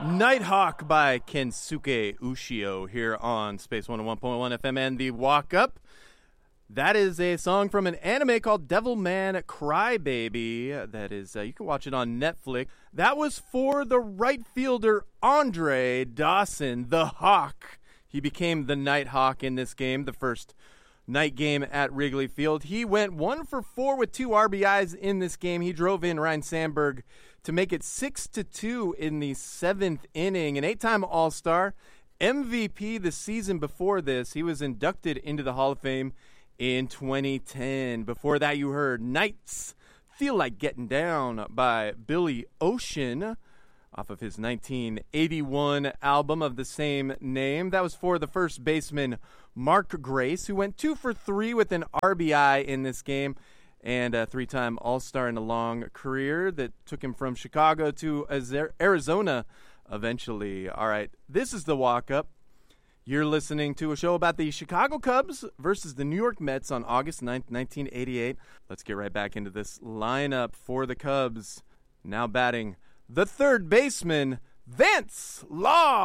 Nighthawk by Kensuke Ushio here on Space 101.1 FM and the Walk Up. That is a song from an anime called Devilman Crybaby. That is, you can watch it on Netflix. That was for the right fielder Andre Dawson, the Hawk. He became the Nighthawk in this game, the first night game at Wrigley Field. He went 1 for 4 with 2 RBIs in this game. He drove in Ryan Sandberg to make it 6-2 in the 7th inning. An 8-time All-Star, MVP the season before this. He was inducted into the Hall of Fame in 2010. Before that, you heard Nights Feel Like Getting Down by Billy Ocean off of his 1981 album of the same name. That was for the first baseman Mark Grace, who went 2 for 3 with an RBI in this game, and a 3-time All-Star in a long career that took him from Chicago to Arizona eventually. All right, this is the walk-up. You're listening to a show about the Chicago Cubs versus the New York Mets on August 9th, 1988. Let's get right back into this lineup for the Cubs. Now batting the third baseman, Vance Law.